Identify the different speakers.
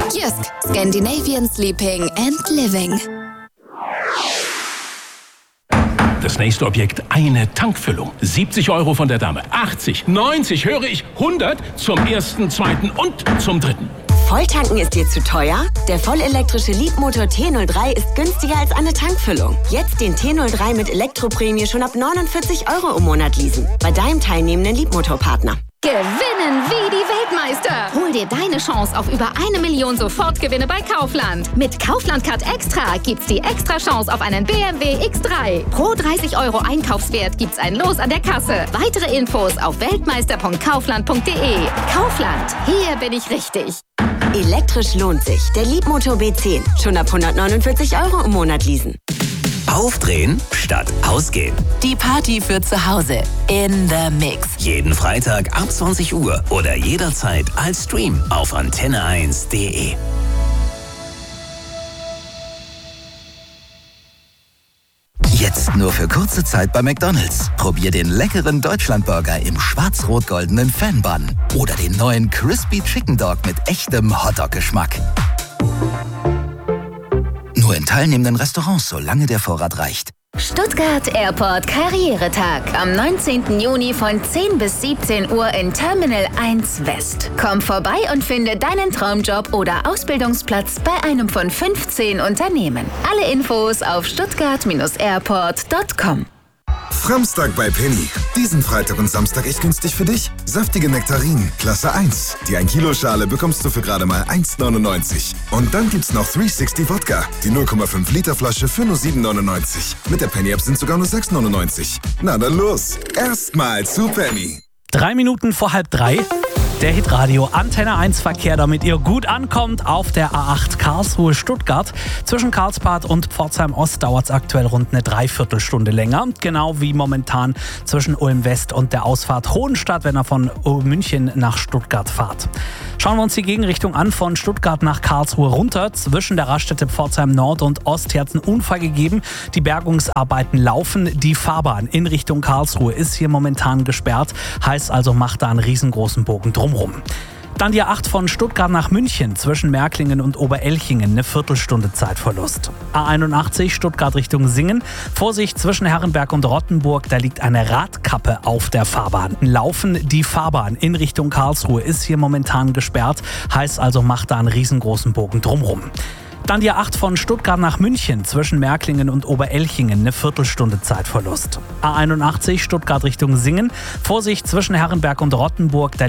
Speaker 1: Jysk, Scandinavian Sleeping and Living.
Speaker 2: Das nächste Objekt, eine Tankfüllung. 70 € von der Dame. 80, 90, höre ich, 100 zum ersten, zweiten und zum dritten.
Speaker 3: Volltanken ist dir zu teuer? Der vollelektrische Leapmotor T03 ist günstiger als eine Tankfüllung. Jetzt den T03 mit Elektroprämie schon ab 49 € im Monat leasen. Bei deinem teilnehmenden Leapmotor-Partner.
Speaker 4: Gewinnen wie die Weltmeister! Hol dir deine Chance auf über 1 Million Sofortgewinne bei Kaufland. Mit Kaufland Card Extra gibt's die extra Chance auf einen BMW X3. Pro 30 € Einkaufswert gibt's ein Los an der Kasse. Weitere Infos auf weltmeister.kaufland.de. Kaufland, hier bin ich richtig.
Speaker 3: Elektrisch lohnt sich. Der Leapmotor B10. Schon ab 149 € im Monat leasen.
Speaker 5: Aufdrehen statt ausgehen.
Speaker 6: Die Party für zu Hause. In the Mix.
Speaker 5: Jeden Freitag ab 20 Uhr oder jederzeit als Stream auf antenne1.de. Jetzt nur für kurze Zeit bei McDonald's. Probier den leckeren Deutschlandburger im schwarz-rot-goldenen Fan-Bun. Oder den neuen Crispy Chicken Dog mit echtem Hotdog-Geschmack. Nur in teilnehmenden Restaurants, solange der Vorrat reicht.
Speaker 4: Stuttgart Airport Karrieretag. Am 19. Juni von 10 bis 17 Uhr in Terminal 1 West. Komm vorbei und finde deinen Traumjob oder Ausbildungsplatz bei einem von 15 Unternehmen. Alle Infos auf stuttgart-airport.com.
Speaker 7: Framstag bei Penny. Diesen Freitag und Samstag echt günstig für dich. Saftige Nektarinen, Klasse 1. Die 1 Kilo Schale bekommst du für gerade mal 1,99. Und dann gibt's noch 360 Wodka. Die 0,5 Liter Flasche für nur 7,99. Mit der Penny App sind sogar nur 6,99. Na dann los. Erstmal zu Penny.
Speaker 8: 3 Minuten vor 2:30. Der Hitradio Antenne 1 Verkehr, damit ihr gut ankommt auf der A8 Karlsruhe-Stuttgart. Zwischen Karlsbad und Pforzheim Ost dauert es aktuell rund eine Dreiviertelstunde länger. Genau wie momentan zwischen Ulm West und der Ausfahrt Hohenstadt, wenn ihr von München nach Stuttgart fahrt. Schauen wir uns die Gegenrichtung an, von Stuttgart nach Karlsruhe runter. Zwischen der Raststätte Pforzheim Nord und Ost hat es einen Unfall gegeben. Die Bergungsarbeiten laufen. Die Fahrbahn in Richtung Karlsruhe ist hier momentan gesperrt. Heißt also, macht da einen riesengroßen Bogen drumherum. Dann die A8 von Stuttgart nach München, zwischen Märklingen und Oberelchingen, eine Viertelstunde Zeitverlust. A81 Stuttgart Richtung Singen, Vorsicht zwischen Herrenberg und Rottenburg, da liegt eine Radkappe auf der Fahrbahn. Laufen die Fahrbahn in Richtung Karlsruhe ist hier momentan gesperrt, heißt also, macht da einen riesengroßen Bogen drumherum. Dann die A8 von Stuttgart nach München, zwischen Märklingen und Oberelchingen, eine Viertelstunde Zeitverlust. A81 Stuttgart Richtung Singen, Vorsicht zwischen Herrenberg und Rottenburg, da